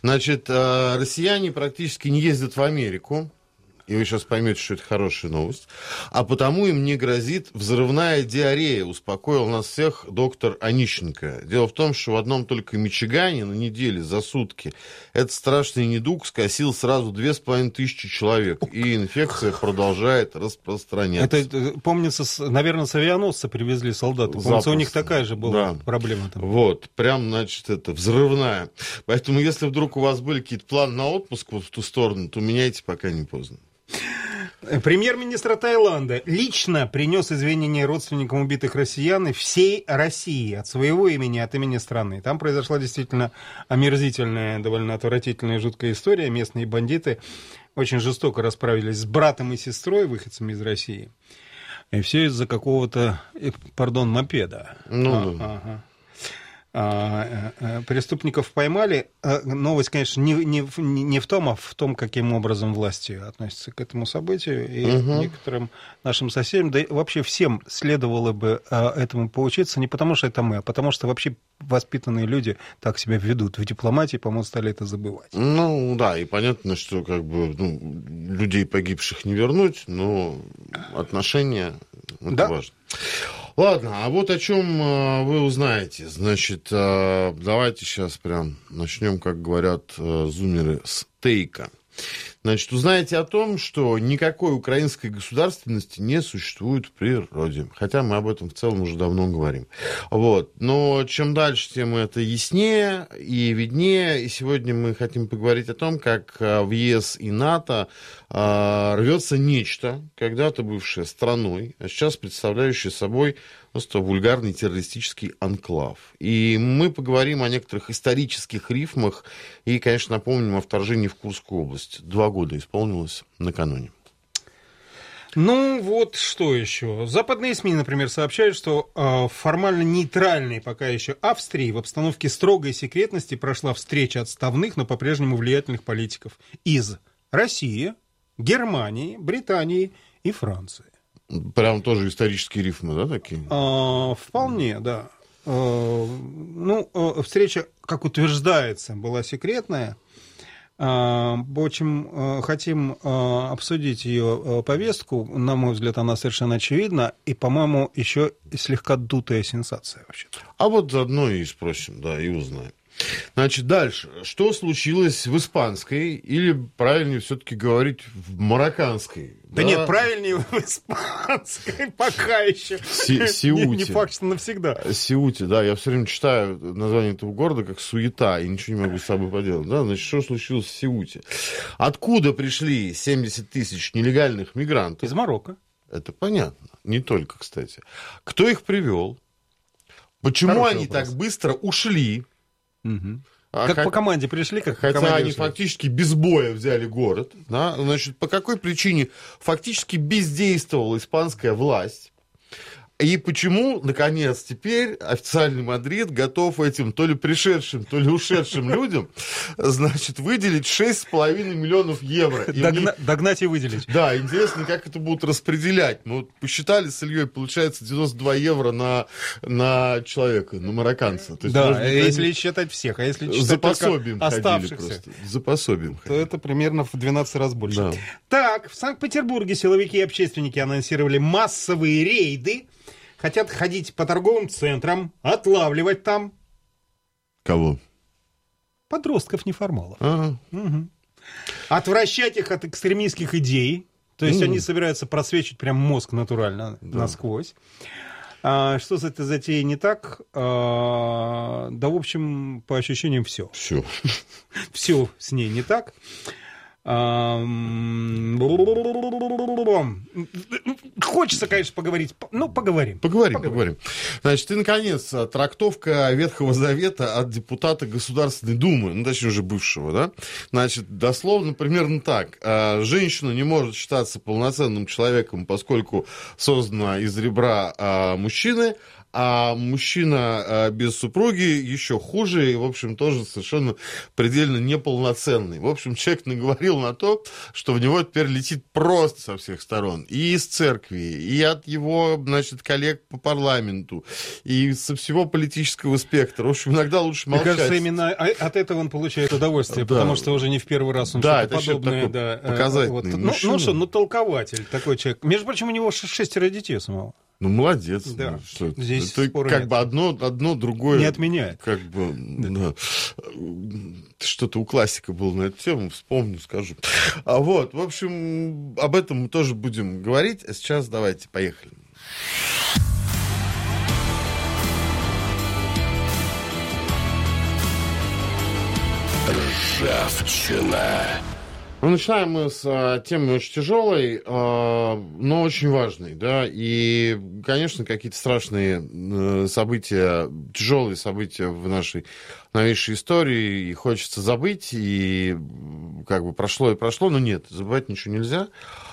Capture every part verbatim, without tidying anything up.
Значит, россияне практически не ездят в Америку. И вы сейчас поймете, что это хорошая новость. А потому им не грозит взрывная диарея, успокоил нас всех доктор Онищенко. Дело в том, что в одном только Мичигане на неделе за сутки этот страшный недуг скосил сразу две с половиной тысячи человек. И инфекция продолжает распространяться. Это, помнится, наверное, с авианосца привезли солдаты. Помнится, Запросто. У них такая же была да. проблема. Там. Вот, прям, значит, это взрывная. Поэтому, если вдруг у вас были какие-то планы на отпуск вот в ту сторону, то меняйте, пока не поздно. Премьер-министр Таиланда лично принес извинения родственникам убитых россиян и всей России от своего имени, от имени страны. Там произошла действительно омерзительная, довольно отвратительная, жуткая история. Местные бандиты очень жестоко расправились с братом и сестрой, выходцами из России. И все из-за какого-то, пардон, мопеда. Ну, а, ага. А, а, преступников поймали. Новость, конечно, не, не, не в том, а в том, каким образом власти относятся к этому событию. И угу. некоторым нашим соседям, да и вообще всем следовало бы а, этому поучиться, не потому что это мы, а потому что вообще воспитанные люди так себя ведут в дипломатии, по-моему, стали это забывать. Ну, да, и понятно, что как бы ну, людей погибших не вернуть, но отношения, это да. важно. Ладно, а вот о чем э, вы узнаете. Значит, э, давайте сейчас прям начнем, как говорят э, зумеры, с тейка. Значит, узнаете о том, что никакой украинской государственности не существует в природе. Хотя мы об этом в целом уже давно говорим. Вот. Но чем дальше, тем это яснее и виднее. И сегодня мы хотим поговорить о том, как в ЕС и НАТО рвется нечто, когда-то бывшее страной, а сейчас представляющее собой просто вульгарный террористический анклав. И мы поговорим о некоторых исторических рифмах и, конечно, напомним о вторжении в Курскую область. Два года исполнилось накануне. Ну, вот что еще. Западные СМИ, например, сообщают, что э, формально нейтральной пока еще Австрии в обстановке строгой секретности прошла встреча отставных, но по-прежнему влиятельных политиков из России, Германии, Британии и Франции. Прям тоже исторические рифмы, да, такие? А, вполне, да. А, ну, встреча, как утверждается, была секретная. А, в общем, хотим обсудить ее повестку. На мой взгляд, она совершенно очевидна. И, по-моему, еще слегка дутая сенсация вообще-то. А вот заодно и спросим, да, и узнаем. Значит, дальше. Что случилось в испанской, или, правильнее все-таки говорить, в марокканской? Да, да нет, правильнее в испанской пока еще. Си- Сеуте. Не, не факт, что навсегда. Сеуте, да. Я все время читаю название этого города как суета, и ничего не могу с собой поделать. Да? Значит, что случилось в Сеуте? Откуда пришли семьдесят тысяч нелегальных мигрантов? Из Марокко. Это понятно. Не только, кстати. Кто их привел? Почему Хороший они вопрос. Так быстро ушли? Угу. А как х... по команде пришли, как хотя по команде они ушли. Фактически без боя взяли город. Да? Значит, по какой причине фактически бездействовала испанская власть? И почему, наконец, теперь официальный Мадрид готов этим то ли пришедшим, то ли ушедшим людям, значит, выделить шесть с половиной миллионов евро. И Догна... мне... Догнать и выделить. Да, интересно, как это будут распределять. Мы вот посчитали с Ильей, получается девяносто два евро на, на человека, на марокканца. То есть, да, может быть, если они... считать всех, а если считать за пособием только оставшихся, за пособием то ходили. это примерно в двенадцать раз больше. Да. Так, в Санкт-Петербурге силовики и общественники анонсировали массовые рейды. Хотят ходить по торговым центрам, отлавливать там. Кого? Подростков-неформалов. Ага. Угу. Отвращать их от экстремистских идей. То есть mm. они собираются просвечивать прям мозг натурально, да. насквозь. А, что с этой затеей не так? А, да, в общем, по ощущениям, все. Все. Все с ней не так. Хочется, конечно, поговорить. Ну, поговорим. Поговорим, поговорим. поговорим. Значит, и, наконец, трактовка Ветхого Завета от депутата Государственной Думы, ну, точнее, уже бывшего, да? Значит, дословно, примерно так. Женщина не может считаться полноценным человеком, поскольку создана из ребра мужчины, а мужчина без супруги еще хуже, и, в общем, тоже совершенно предельно неполноценный. В общем, человек наговорил на то, что в него теперь летит просто со всех сторон. И из церкви, и от его, значит, коллег по парламенту, и со всего политического спектра. В общем, иногда лучше молчать. Мне кажется, именно от этого он получает удовольствие, да. Потому что уже не в первый раз он да, что-то подобное. Да, показательный вот. Ну, ну что, ну толкователь такой человек. Между прочим, у него шестеро детей самого. Ну, молодец. Да. Ну, что здесь это как нет. бы одно, одно другое... Не отменяет. Как бы, да. Да. Что-то у классика было на эту тему, вспомню, скажу. А вот, в общем, об этом мы тоже будем говорить. А сейчас давайте, поехали. Ржавчина. Ну, начинаем мы с а, темы очень тяжелой, а, но очень важной, да, и, конечно, какие-то страшные а, события, тяжелые события в нашей новейшей истории, и хочется забыть, и как бы прошло и прошло, но нет, забывать ничего нельзя,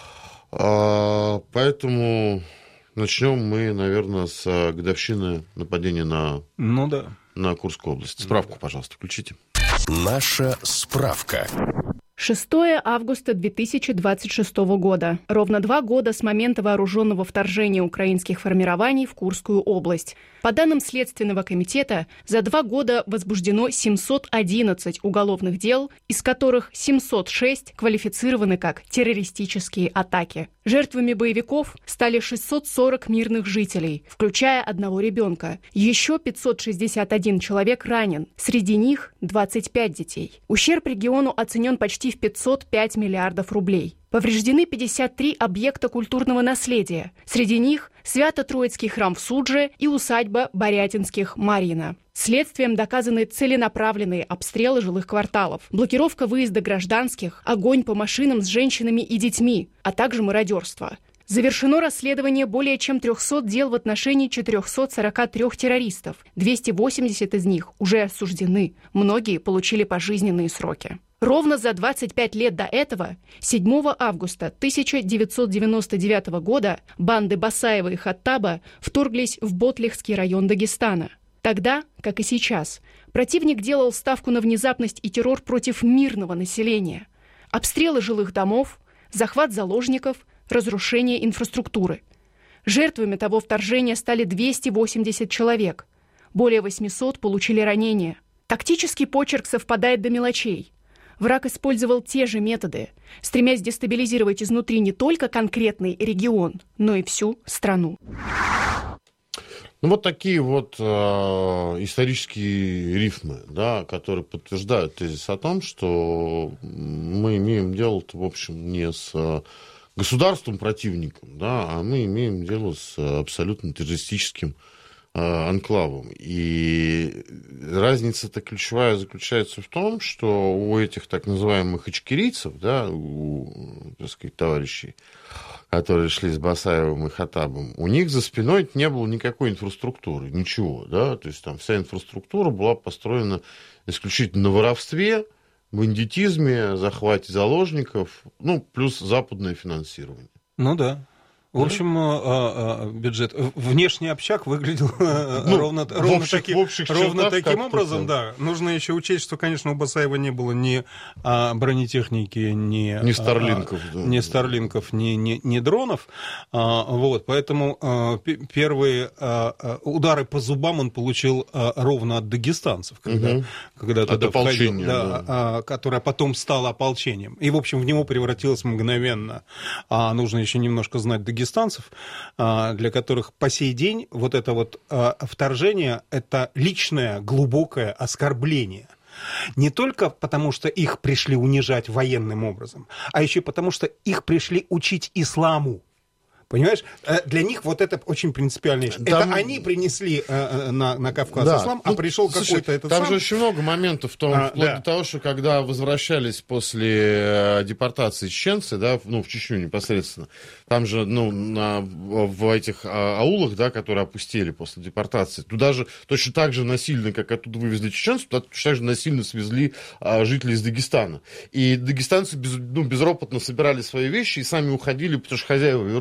а, поэтому начнем мы, наверное, с годовщины нападения на, ну, да. на Курскую область. Справку, пожалуйста, включите. Наша справка. шестого августа две тысячи двадцать шестого года. Ровно два года с момента вооруженного вторжения украинских формирований в Курскую область. По данным Следственного комитета, за два года возбуждено семьсот одиннадцать уголовных дел, из которых семьсот шесть квалифицированы как террористические атаки. Жертвами боевиков стали шестьсот сорок мирных жителей, включая одного ребенка. Еще пятьсот шестьдесят один человек ранен, среди них двадцать пять детей. Ущерб региону оценен почти в пятьсот пять миллиардов рублей. Повреждены пятьдесят три объекта культурного наследия. Среди них Свято-Троицкий храм в Судже и усадьба Борятинских Марьино. Следствием доказаны целенаправленные обстрелы жилых кварталов, блокировка выезда гражданских, огонь по машинам с женщинами и детьми, а также мародерство. Завершено расследование более чем триста дел в отношении четыреста сорок три террористов. двести восемьдесят из них уже осуждены. Многие получили пожизненные сроки. Ровно за двадцать пять лет до этого, седьмого августа тысяча девятьсот девяносто девятого года, банды Басаева и Хаттаба вторглись в Ботлихский район Дагестана. Тогда, как и сейчас, противник делал ставку на внезапность и террор против мирного населения. Обстрелы жилых домов, захват заложников, разрушение инфраструктуры. Жертвами того вторжения стали двести восемьдесят человек. Более восемьсот получили ранения. Тактический почерк совпадает до мелочей. Враг использовал те же методы, стремясь дестабилизировать изнутри не только конкретный регион, но и всю страну. Ну, вот такие вот э, исторические рифмы, да, которые подтверждают тезис о том, что мы имеем дело, в общем, не с государством противником, да, а мы имеем дело с абсолютно террористическим анклавом. И разница-то ключевая заключается в том, что у этих так называемых ичкерийцев, да, у, так сказать, товарищей, которые шли с Басаевым и Хаттабом, у них за спиной не было никакой инфраструктуры, ничего, да, то есть там вся инфраструктура была построена исключительно на воровстве, бандитизме, захвате заложников, ну, плюс западное финансирование. Ну да. В общем, бюджет. Внешний общак выглядел ну, ровно, ровно, общих, таки, ровно таким образом. Да. Нужно еще учесть, что, конечно, у Басаева не было ни а, бронетехники, ни, ни старлинков, а, да. ни, старлинков ни, ни, ни дронов. А, вот, поэтому а, первые а, удары по зубам он получил а, ровно от дагестанцев, когда, угу. когда туда входил, да, да. А, которое потом стало ополчением. И, в общем, в него превратилось мгновенно. А нужно еще немножко знать дагестанцев, для которых по сей день вот это вот вторжение – это личное глубокое оскорбление. Не только потому, что их пришли унижать военным образом, а еще потому, что их пришли учить исламу. Понимаешь? Для них вот это очень принципиальная вещь. Там... Это они принесли э, на, на Кавказ да. ислам, а ну, пришел слушай, какой-то этот там сам... же очень много моментов, в том, а, вплоть да. до того, что когда возвращались после депортации чеченцы, да, ну, в Чечню непосредственно, там же, ну, на, в этих аулах, да, которые опустили после депортации, туда же точно так же насильно, как оттуда вывезли чеченцев, туда точно так же насильно свезли а, жителей из Дагестана. И дагестанцы без, ну, безропотно собирали свои вещи и сами уходили, потому что хозяева вернулись.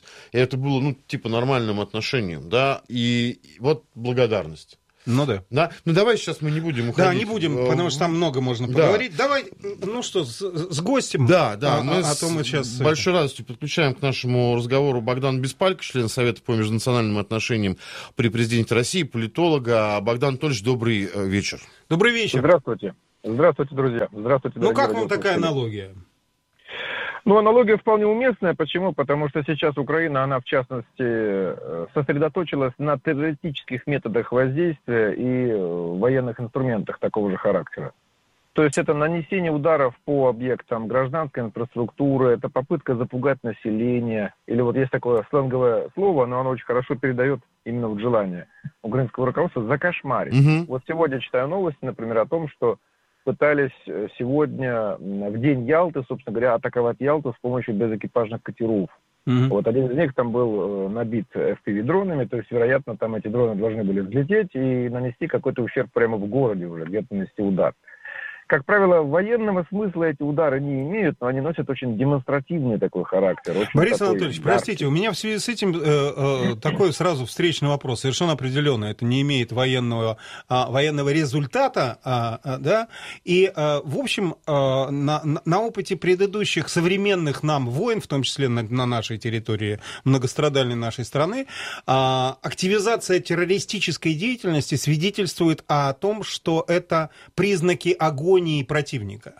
и это было, ну, типа, нормальным отношением, да, и вот благодарность. Ну да. Да? Ну давай сейчас мы не будем уходить. Да, не будем, потому что там много можно поговорить. Да. Давай, ну что, с, с гостем. Да, да. А, мы а, с а то мы сейчас... большой радостью подключаем к нашему разговору Богдана Беспалько, член Совета по межнациональным отношениям при президенте России, политолога. Богдан Анатольевич, добрый вечер. Добрый вечер. Здравствуйте. Здравствуйте, друзья. Здравствуйте, ну как вам такая аналогия? Ну, аналогия вполне уместная. Почему? Потому что сейчас Украина, она в частности сосредоточилась на террористических методах воздействия и военных инструментах такого же характера. То есть это нанесение ударов по объектам гражданской инфраструктуры, это попытка запугать население. Или вот есть такое сленговое слово, но оно очень хорошо передает именно вот желание украинского руководства закошмарить. Mm-hmm. Вот сегодня читаю новости, например, о том, что пытались сегодня в день Ялты, собственно говоря, атаковать Ялту с помощью безэкипажных катеров. Mm-hmm. Вот один из них там был набит эф пи ви-дронами, то есть, вероятно, там эти дроны должны были взлететь и нанести какой-то ущерб прямо в городе уже, где-то нанести удар. Как правило, военного смысла эти удары не имеют, но они носят очень демонстративный такой характер. Борис Анатольевич, яркий. Простите, у меня в связи с этим э, э, такой сразу встречный вопрос, совершенно определенно. Это не имеет военного, а, военного результата, а, а, да, и, а, в общем, а, на, на опыте предыдущих современных нам войн, в том числе на, на нашей территории, многострадальной нашей страны, а, активизация террористической деятельности свидетельствует о том, что это признаки агонии противника.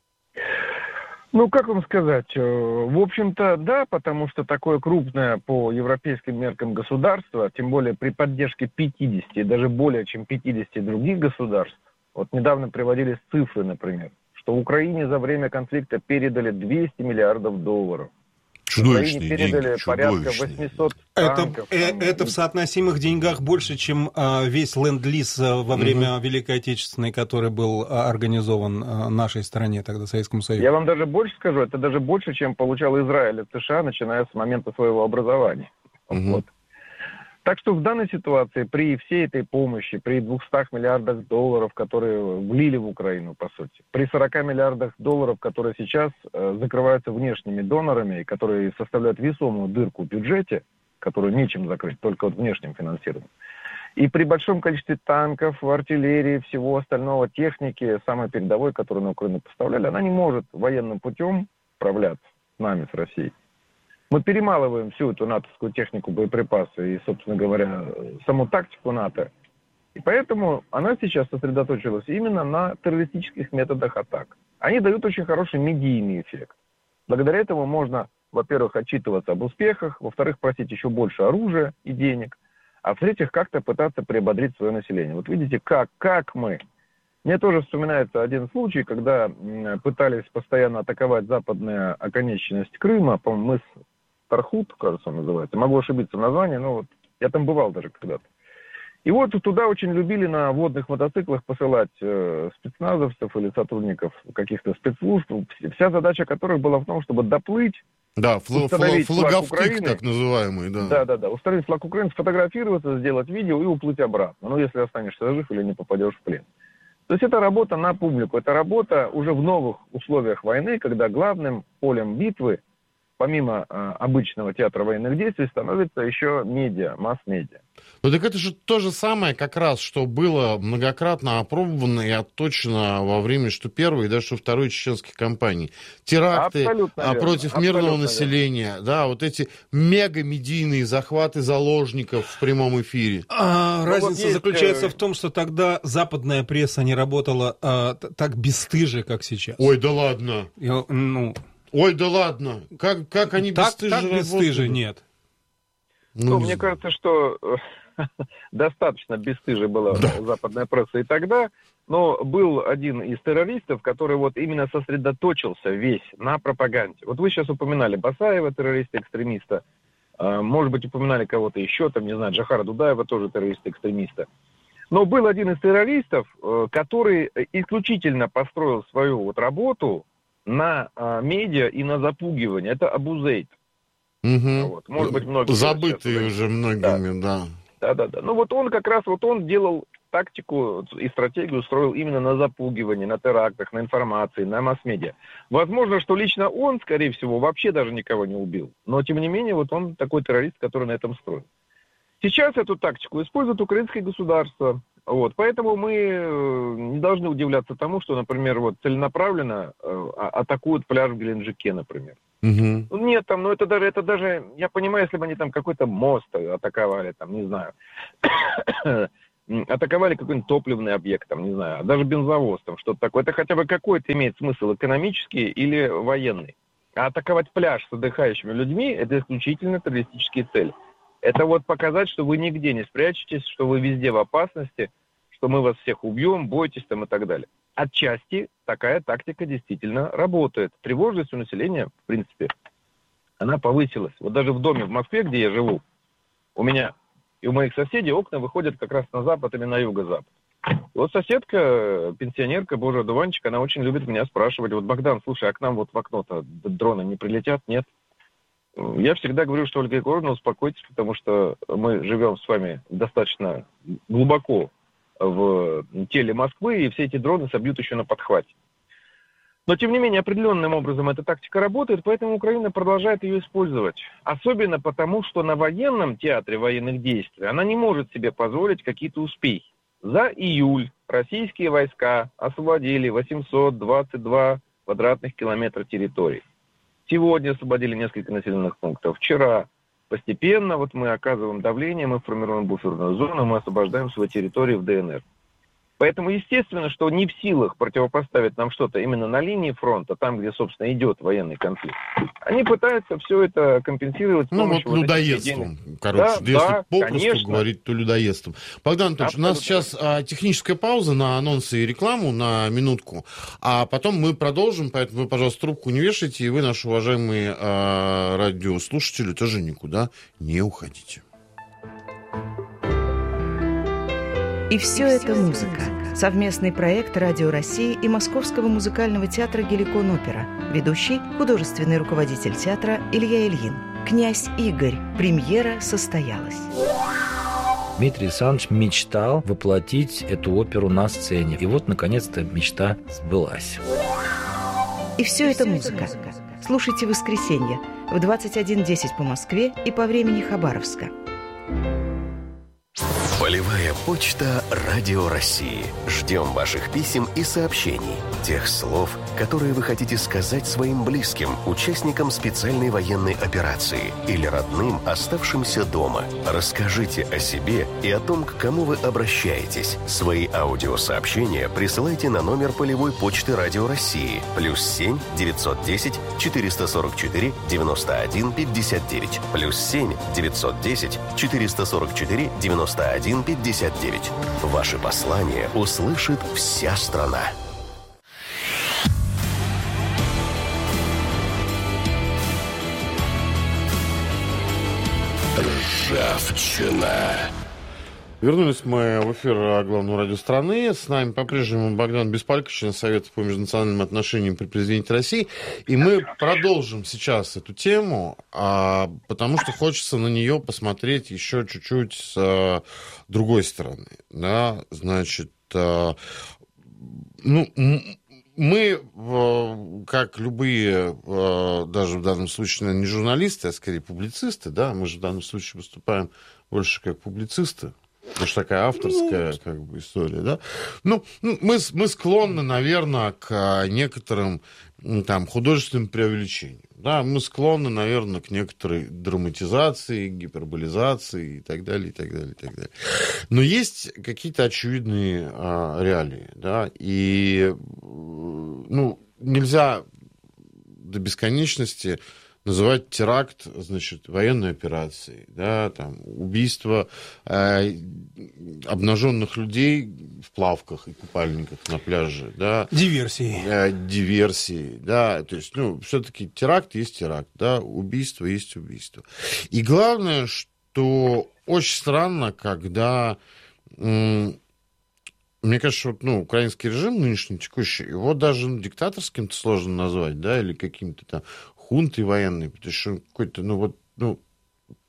Ну, как вам сказать, в общем-то, да, потому что такое крупное по европейским меркам государство, тем более при поддержке пятидесяти, даже более чем пятидесяти других государств, вот недавно приводились цифры, например, что Украине за время конфликта передали двести миллиардов долларов. Чудовищные передали деньги, порядка восемьсот это, танков. э, там, это в соотносимых деньгах больше, чем э, весь ленд-лиз э, во время угу. Великой Отечественной, который был э, организован э, нашей стране, тогда Советскому Союзу. Я вам даже больше скажу, это даже больше, чем получал Израиль от США, начиная с момента своего образования. Угу. Вот. Так что в данной ситуации, при всей этой помощи, при двухстах миллиардах долларов, которые влили в Украину, по сути, при сорока миллиардах долларов, которые сейчас э, закрываются внешними донорами, и которые составляют весомую дырку в бюджете, которую нечем закрыть, только вот внешним финансированием, и при большом количестве танков, артиллерии, всего остального, техники, самой передовой, которую на Украину поставляли, она не может военным путем справляться с нами, с Россией. Мы перемалываем всю эту натовскую технику, боеприпасы и, собственно говоря, саму тактику НАТО. И поэтому она сейчас сосредоточилась именно на террористических методах атак. Они дают очень хороший медийный эффект. Благодаря этому можно, во-первых, отчитываться об успехах, во-вторых, просить еще больше оружия и денег, а в-третьих, как-то пытаться приободрить свое население. Вот видите, как, как мы. Мне тоже вспоминается один случай, когда пытались постоянно атаковать западная оконечность Крыма, по-моему, мыс Тархут, кажется, он называется. Могу ошибиться в названии, но вот я там бывал даже когда-то. И вот туда очень любили на водных мотоциклах посылать э, спецназовцев или сотрудников каких-то спецслужб, вся задача которых была в том, чтобы доплыть, да, фл- установить фл- флаг флаговтык, Украины, так называемый, да. Да-да-да, установить флаг Украины, сфотографироваться, сделать видео и уплыть обратно. Ну, если останешься жив или не попадешь в плен. То есть это работа на публику, это работа уже в новых условиях войны, когда главным полем битвы, помимо э, обычного театра военных действий, становится еще медиа, масс-медиа. Ну так это же то же самое как раз, что было многократно опробовано и отточено во время что первой, и даже что второй чеченской кампании. Теракты а, против мирного населения, верно. Да, вот эти мега-медийные захваты заложников в прямом эфире. А, разница вот есть... заключается в том, что тогда западная пресса не работала а, так бесстыже, как сейчас. Ой, да ладно. Я, ну... Ой, да ладно. Как, как они так, бесстыже так бесстыже нет. Ну, ну мне кажется, что достаточно бесстыже была да. западная пресса и тогда, но был один из террористов, который вот именно сосредоточился весь на пропаганде. Вот вы сейчас упоминали Басаева, террориста-экстремиста, может быть, упоминали кого-то еще, там, не знаю, Джохара Дудаева, тоже террориста-экстремиста. Но был один из террористов, который исключительно построил свою вот работу на а, медиа и на запугивание. Это Абу Зейд. Угу. Вот. Может быть, многие... Забытые уже многими, да. Да-да-да. Ну вот он как раз, вот он делал тактику и стратегию строил именно на запугивании, на терактах, на информации, на масс-медиа. Возможно, что лично он, скорее всего, вообще даже никого не убил. Но, тем не менее, вот он такой террорист, который на этом строит. Сейчас эту тактику использует украинское государство. Вот. Поэтому мы не должны удивляться тому, что, например, вот целенаправленно э, атакуют пляж в Геленджике, например. Угу. Ну, нет, там, ну это даже, это даже, я понимаю, если бы они там какой-то мост атаковали, там, не знаю, атаковали какой-нибудь топливный объект, там, не знаю, даже бензовоз, там, что-то такое, это хотя бы какой-то имеет смысл, экономический или военный. А атаковать пляж с отдыхающими людьми, это исключительно террористические цели. Это вот показать, что вы нигде не спрячетесь, что вы везде в опасности, что мы вас всех убьем, бойтесь там и так далее. Отчасти такая тактика действительно работает. Тревожность у населения, в принципе, она повысилась. Вот даже в доме в Москве, где я живу, у меня и у моих соседей окна выходят как раз на запад или на юго-запад. И вот соседка, пенсионерка, божий одуванчик, она очень любит меня спрашивать: вот, Богдан, слушай, а к нам вот в окно-то дроны не прилетят? Нет. Я всегда говорю, что, Ольга Егоровна, успокойтесь, потому что мы живем с вами достаточно глубоко в теле Москвы, и все эти дроны собьют еще на подхвате. Но, тем не менее, определенным образом эта тактика работает, поэтому Украина продолжает ее использовать. Особенно потому, что на военном театре военных действий она не может себе позволить какие-то успехи. За июль российские войска освободили восемьсот двадцать два квадратных километра территории. Сегодня освободили несколько населенных пунктов. Вчера постепенно вот мы оказываем давление, мы формируем буферную зону, мы освобождаем свои территории в ДНР. Поэтому, естественно, что не в силах противопоставить нам что-то именно на линии фронта, там, где, собственно, идет военный конфликт. Они пытаются все это компенсировать. Ну, вот людоедством, короче, да, если да, попросту конечно. говорить, то людоедством. Богдан Анатольевич, у нас сейчас а, техническая пауза на анонсы и рекламу на минутку, а потом мы продолжим, поэтому вы, пожалуйста, трубку не вешайте, и вы, наши уважаемые а, радиослушатели, тоже никуда не уходите. И все это музыка. Совместный проект Радио России и Московского музыкального театра «Геликон Опера». Ведущий – художественный руководитель театра Илья Ильин. «Князь Игорь». Премьера состоялась. Дмитрий Александрович мечтал воплотить эту оперу на сцене. И вот, наконец-то, мечта сбылась. И все это музыка. Слушайте в воскресенье в двадцать один десять по Москве и по времени Хабаровска. Полевая почта Радио России. Ждем ваших писем и сообщений. Тех слов, которые вы хотите сказать своим близким, участникам специальной военной операции или родным, оставшимся дома. Расскажите о себе и о том, к кому вы обращаетесь. Свои аудиосообщения присылайте на номер полевой почты Радио России плюс семь девятьсот десять четыреста сорок четыре девяносто один пятьдесят девять плюс семь девятьсот десять четыреста сорок четыре девяносто один пятьдесят девять. Ваши послания услышит вся страна. Ржавчина. Вернулись мы в эфир главного радио страны. С нами по-прежнему Богдан Беспалькович, член Совета по межнациональным отношениям при президенте России. И мы продолжим сейчас эту тему, а, потому что хочется на нее посмотреть еще чуть-чуть с а, другой стороны. Да? Значит, а, ну, мы, как любые, даже в данном случае, наверное, не журналисты, а скорее публицисты, да, мы же в данном случае выступаем больше как публицисты. Потому что такая авторская, как бы, история, да. Ну, мы, мы склонны, наверное, к некоторым там художественным преувеличениям. Да, мы склонны, наверное, к некоторой драматизации, гиперболизации и так далее, и так далее, и так далее. Но есть какие-то очевидные а, реалии, да, и, ну, нельзя до бесконечности называть теракт, значит, военной операцией, да, там, убийство э, обнаженных людей в плавках и купальниках на пляже, да. Диверсии. Э, диверсии, да, то есть, ну, все-таки теракт есть теракт, да, убийство есть убийство. И главное, что очень странно, когда, м- мне кажется, вот, ну, украинский режим нынешний, текущий, его даже ну, диктаторским-то сложно назвать, да, или каким-то там хунтой военной, потому что какой-то, ну, вот, ну,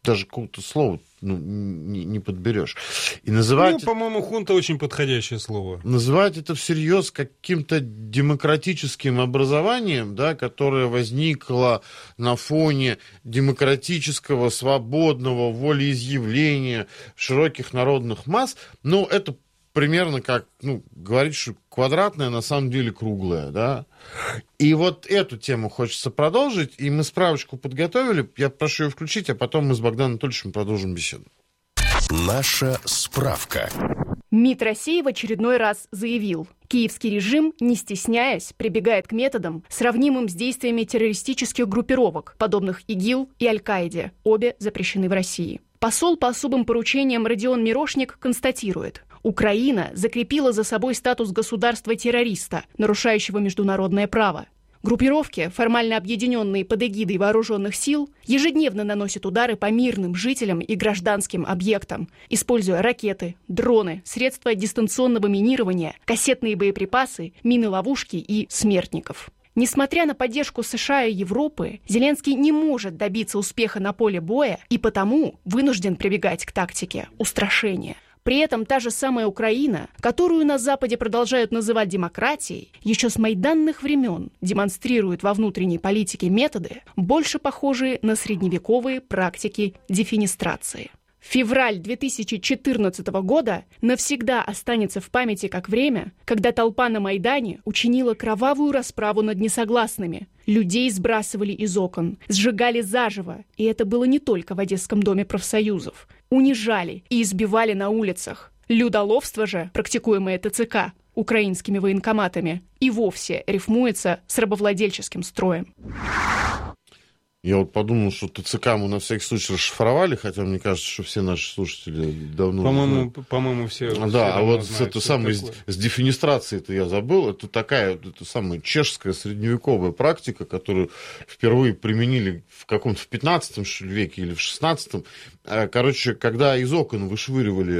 даже какого-то слова ну, не, не подберешь. И называть... Ну, по-моему, хунта очень подходящее слово. Называть это всерьез каким-то демократическим образованием, да, которое возникло на фоне демократического, свободного волеизъявления широких народных масс, ну, это примерно как, ну, говорить, что квадратное, на самом деле круглое, да. И вот эту тему хочется продолжить, и мы справочку подготовили, я прошу ее включить, а потом мы с Богданом Анатольевичем продолжим беседу. Наша справка. МИД России в очередной раз заявил, киевский режим, не стесняясь, прибегает к методам, сравнимым с действиями террористических группировок, подобных ИГИЛ и Аль-Каиде, обе запрещены в России. Посол по особым поручениям Родион Мирошник констатирует, Украина закрепила за собой статус государства-террориста, нарушающего международное право. Группировки, формально объединенные под эгидой вооруженных сил, ежедневно наносят удары по мирным жителям и гражданским объектам, используя ракеты, дроны, средства дистанционного минирования, кассетные боеприпасы, мины-ловушки и смертников. Несмотря на поддержку США и Европы, Зеленский не может добиться успеха на поле боя и потому вынужден прибегать к тактике устрашения. При этом та же самая Украина, которую на Западе продолжают называть демократией, еще с майданных времен демонстрирует во внутренней политике методы, больше похожие на средневековые практики дефенестрации. Февраль две тысячи четырнадцатого года навсегда останется в памяти как время, когда толпа на Майдане учинила кровавую расправу над несогласными. Людей сбрасывали из окон, сжигали заживо, и это было не только в Одесском доме профсоюзов. Унижали и избивали на улицах. Людоловство же, практикуемое ТЦК, украинскими военкоматами, и вовсе рифмуется с рабовладельческим строем. Я вот подумал, что ТЦК мы на всякий случай расшифровали, хотя мне кажется, что все наши слушатели давно... По-моему, по-моему все... Да, все а вот знают, это самое, с, с дефенестрацией-то я забыл. Это такая, это самая чешская средневековая практика, которую впервые применили в каком-то в пятнадцатом что ли, веке или в шестнадцатом. Короче, когда из окон вышвыривали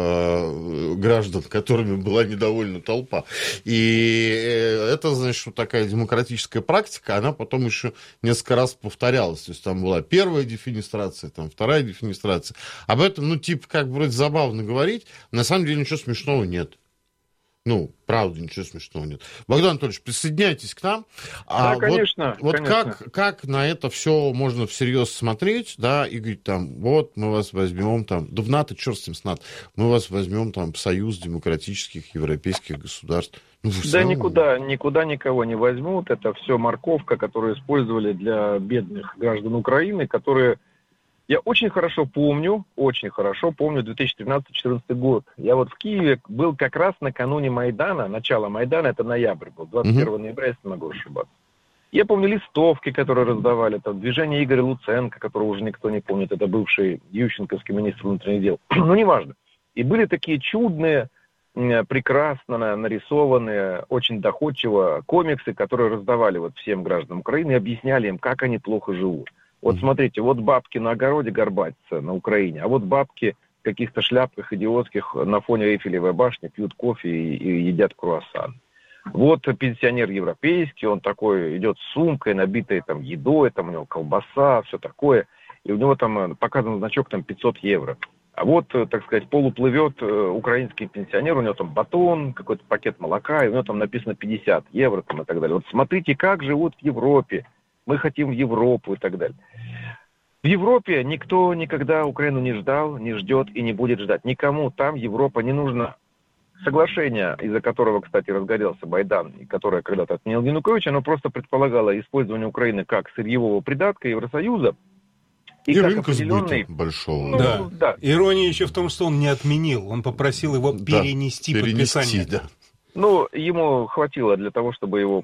э, граждан, которыми была недовольна толпа. И это, значит, вот такая демократическая практика, она потом еще несколько раз повторялась. То есть там была первая дефенестрация, там вторая дефенестрация. Об этом, ну, типа, как вроде забавно говорить, на самом деле ничего смешного нет. Ну, правда, ничего смешного нет. Богдан Анатольевич, присоединяйтесь к нам. Да, а конечно. Вот, вот конечно. Как, как на это все можно всерьез смотреть, да, и говорить там, вот, мы вас возьмем там, да в НАТО, черт с ним с НАТО, мы вас возьмем там в союз демократических европейских государств. Ну, да самом... никуда, никуда никого не возьмут. Это все морковка, которую использовали для бедных граждан Украины, которые... Я очень хорошо помню, очень хорошо помню две тысячи тринадцатый-четырнадцатый год. Я вот в Киеве был как раз накануне Майдана, начало Майдана, это ноябрь был, двадцать первого ноября, если не могу ошибаться. Я помню листовки, которые раздавали, там, движение Игоря Луценко, которого уже никто не помнит, это бывший ющенковский министр внутренних дел. Ну, неважно. И были такие чудные, прекрасно нарисованные, очень доходчиво комиксы, которые раздавали вот всем гражданам Украины и объясняли им, как они плохо живут. Вот смотрите, вот бабки на огороде горбатятся на Украине, а вот бабки в каких-то шляпках идиотских на фоне Эйфелевой башни пьют кофе и, и едят круассан. Вот пенсионер европейский, он такой идет с сумкой, набитой там едой, там у него колбаса, все такое, и у него там показан значок там пятьсот евро. А вот, так сказать, полуплывет украинский пенсионер, у него там батон, какой-то пакет молока, и у него там написано пятьдесят евро там, и так далее. Вот смотрите, как живут в Европе. Мы хотим в Европу и так далее. В Европе никто никогда Украину не ждал, не ждет и не будет ждать. Никому там Европа не нужна. Соглашение, из-за которого, кстати, разгорелся Майдан, и которое когда-то отменил Янукович, оно просто предполагало использование Украины как сырьевого придатка Евросоюза. И, и рынка определенный... большого. Ну, да. да. Ирония еще в том, что он не отменил, он попросил его да, перенести, перенести подписание. Да. Ну, ему хватило для того, чтобы его